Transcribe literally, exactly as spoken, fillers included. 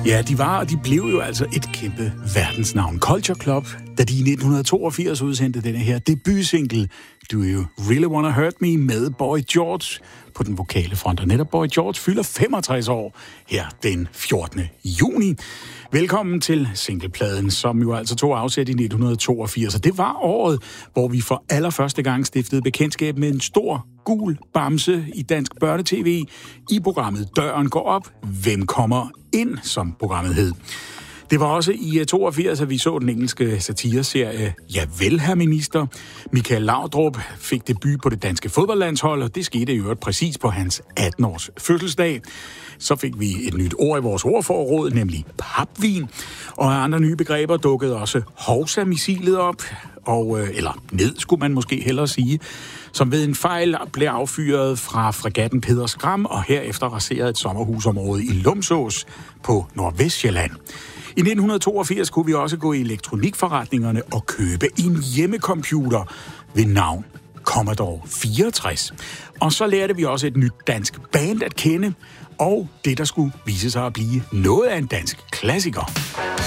Ja, de var, og de blev jo altså et kæmpe verdensnavn. Culture Club, da de i nitten toogfirs udsendte denne her debutsingle, Do You Really Wanna Hurt Me, med Boy George på den vokale front. Og netop Boy George fylder femogtres år her den fjortende juni. Velkommen til singlepladen, som jo altså tog afsæt i nitten toogfirs. Og det var året, hvor vi for allerførste gang stiftede bekendtskab med en stor gul bamse i dansk børnetv i programmet Døren går op, hvem kommer ind, som programmet hed. Det var også i toogfirs, at vi så den engelske satireserie Javel, herr minister. Michael Laudrup fik debut på det danske fodboldlandshold, og det skete i øvrigt præcis på hans atten-års fødselsdag. Så fik vi et nyt ord i vores ordforråd, nemlig papvin. Og andre nye begreber dukkede også Hovsa-missilet op, og, eller ned, skulle man måske hellere sige, som ved en fejl blev affyret fra fregatten Peder Skram, og herefter raserede et sommerhusområde i Lumsås på Nordvestjylland. I nitten toogfirs kunne vi også gå i elektronikforretningerne og købe en hjemmecomputer ved navn Commodore fireogtres. Og så lærte vi også et nyt dansk band at kende, og det, der skulle vise sig at blive noget af en dansk klassiker.